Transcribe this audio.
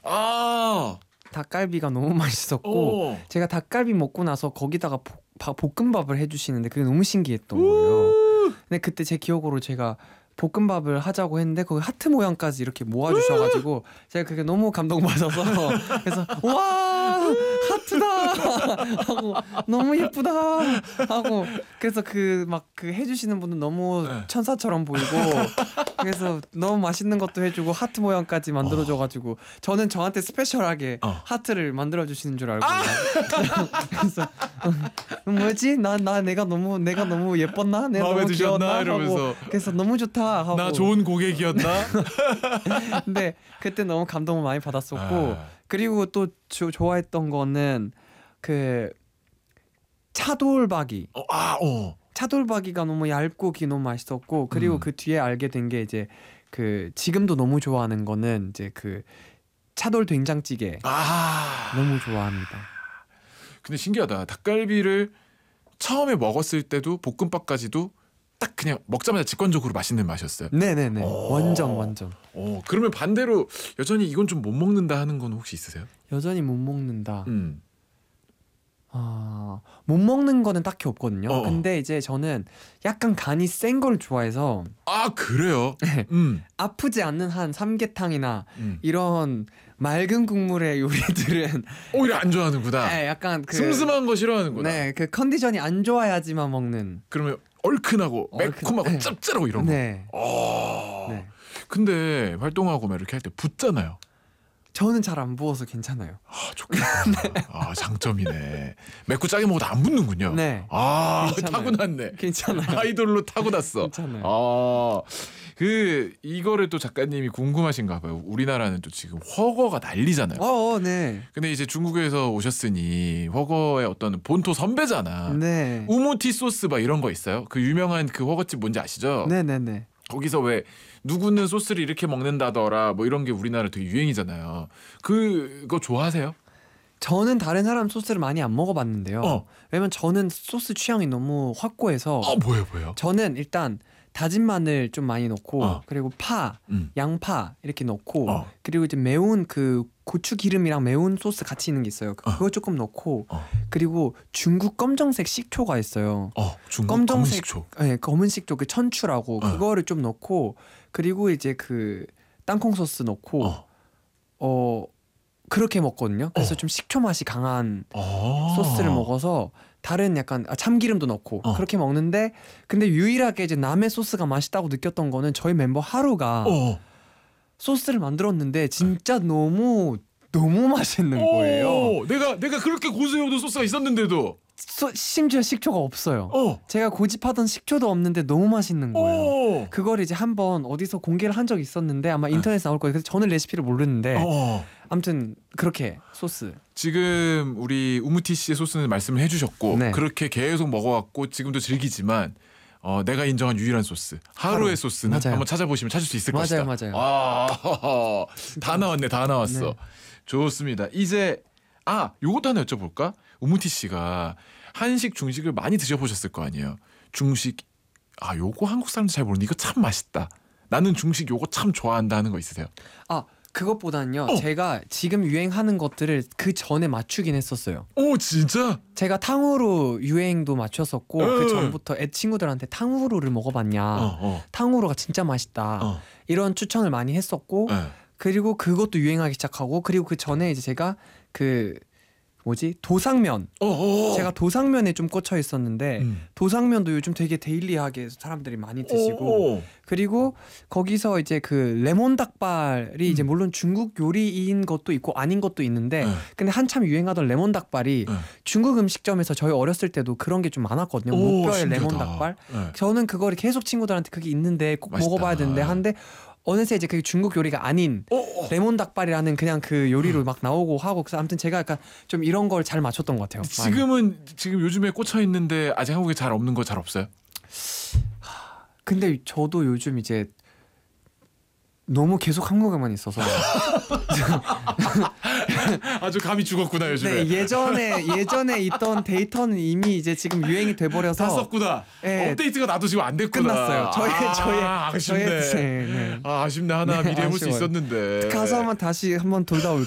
닭갈비가 너무 맛있었고 제가 닭갈비 먹고 나서 거기다가 볶음밥을 해주시는데 그게 너무 신기했던 거예요. 근데 그때 제 기억으로 제가 볶음밥을 하자고 했는데 거기 하트 모양까지 이렇게 모아주셔가지고 제가 그게 너무 감동받아서 그래서 와 하트다 하고 너무 예쁘다 하고 그래서 그 해주시는 분은 너무 천사처럼 보이고 그래서 너무 맛있는 것도 해주고 하트 모양까지 만들어줘가지고 저는 저한테 스페셜하게 하트를 만들어주시는 줄 알고 그래서 뭐지 내가 너무 예뻤나 내가 마음에 너무 드셨나 귀여웠나 이러면서 하고 그래서 너무 좋다 하고 나 좋은 고객이었나? 근데 그때 너무 감동을 많이 받았었고 그리고 또 좋아했던 거는 그 차돌박이. 차돌박이가 너무 얇고 기 너무 맛있었고 그리고 그 뒤에 알게 된 게 이제 그 지금도 너무 좋아하는 거는 이제 그 차돌 된장찌개. 너무 좋아합니다. 근데 신기하다. 닭갈비를 처음에 먹었을 때도 볶음밥까지도 딱 그냥 먹자마자 직관적으로 맛있는 맛이었어요. 네네네. 완전. 그러면 반대로 여전히 이건 좀 못 먹는다 하는 건 혹시 있으세요? 여전히 못 먹는다. 못 먹는 거는 딱히 없거든요. 근데 이제 저는 약간 간이 센 걸 좋아해서. 그래요? 아프지 않는 한 삼계탕이나 이런 맑은 국물의 요리들은 오히려 안 좋아하는구나. 네, 약간 슴슴한 거 싫어하는구나. 네, 그 컨디션이 안 좋아야지만 먹는. 그러면 얼큰하고 매콤하고 짭짤하고 이런 거. 네. 네. 근데 활동하고 막 이렇게 할 때 붓잖아요. 저는 잘 안 부어서 괜찮아요. 좋겠다. 장점이네. 맵고 짜게 먹어도 안 붓는군요. 네. 타고났네. 괜찮아요. 아이돌로 타고났어. 괜찮아요. 이거를 또 작가님이 궁금하신가 봐요. 우리나라는 또 지금 훠궈가 난리잖아요. 네. 근데 이제 중국에서 오셨으니 훠궈의 어떤 본토 선배잖아. 네. 우무티 소스 막 이런 거 있어요. 그 유명한 그 훠궈집 뭔지 아시죠? 네네네. 거기서 왜 누구는 소스를 이렇게 먹는다더라 뭐 이런 게 우리나라 되게 유행이잖아요. 그거 좋아하세요? 저는 다른 사람 소스를 많이 안 먹어봤는데요. 왜냐면 저는 소스 취향이 너무 확고해서. 뭐예요? 저는 일단 다진 마늘 좀 많이 넣고 그리고 파, 양파 이렇게 넣고 그리고 이제 매운 그 고추 기름이랑 매운 소스 같이 있는 게 있어요. 그거 조금 넣고 그리고 중국 검정색 식초가 있어요. 중국 검은 식초. 네, 검은 식초 그 천추라고 그거를 좀 넣고 그리고 이제 그 땅콩 소스 넣고 그렇게 먹거든요. 그래서 좀 식초 맛이 강한 소스를 먹어서 다른 약간 참기름도 넣고 그렇게 먹는데 근데 유일하게 이제 남의 소스가 맛있다고 느꼈던 거는 저희 멤버 하루가 소스를 만들었는데 진짜 너무 맛있는 거예요. 내가 그렇게 고수해오던 소스가 있었는데도 심지어 식초가 없어요. 제가 고집하던 식초도 없는데 너무 맛있는 거예요. 그걸 이제 한번 어디서 공개를 한 적이 있었는데 아마 인터넷에 나올 거예요. 그래서 저는 레시피를 모르는데 아무튼 그렇게 소스. 지금 우리 우무티 씨의 소스는 말씀을 해주셨고 그렇게 계속 먹어왔고 지금도 즐기지만 내가 인정한 유일한 소스 하루의 소스는 맞아요. 한번 찾아보시면 찾을 수 있을 것이다. 맞아요. 다 나왔어. 네. 좋습니다. 이제 요것도 하나 여쭤볼까? 우무티 씨가 한식 중식을 많이 드셔보셨을 거 아니에요. 중식 요거 한국 사람들 잘 모르는데 이거 참 맛있다. 나는 중식 요거 참 좋아한다 하는 거 있으세요? 그것보다는요. 제가 지금 유행하는 것들을 그 전에 맞추긴 했었어요. 진짜? 제가 탕후루 유행도 맞췄었고 그 전부터 친구들한테 탕후루를 먹어봤냐. 탕후루가 진짜 맛있다. 이런 추천을 많이 했었고 그리고 그것도 유행하기 시작하고 그리고 그 전에 이제 제가 도상면. 제가 도상면에 좀 꽂혀 있었는데 도상면도 요즘 되게 데일리하게 사람들이 많이 드시고 그리고 거기서 이제 그 레몬 닭발이 이제 물론 중국 요리인 것도 있고 아닌 것도 있는데 근데 한참 유행하던 레몬 닭발이 중국 음식점에서 저희 어렸을 때도 그런 게 좀 많았거든요. 무뼈의 레몬 닭발. 저는 그거를 계속 친구들한테 그게 있는데 꼭 맛있다. 먹어봐야 되는데 한데 어느새 이제 그게 중국 요리가 아닌 레몬 닭발이라는 그냥 그 요리로 막 나오고 하고 그래서 아무튼 제가 약간 좀 이런 걸 잘 맞췄던 것 같아요. 지금 요즘에 꽂혀 있는데 아직 한국에 잘 없는 거 잘 없어요? 근데 저도 요즘 이제 너무 계속 한국에만 있어서 아주 감이 죽었구나 요즘에. 네, 예전에 있던 데이터는 이미 이제 지금 유행이 돼버려서 다 썼구나. 네. 업데이트가 나도 지금 안 됐구나. 끝났어요. 아쉽네. 네. 아쉽네. 하나 미리 해볼 수 아쉬워요. 있었는데. 가서 한번 다시 한번 돌다 올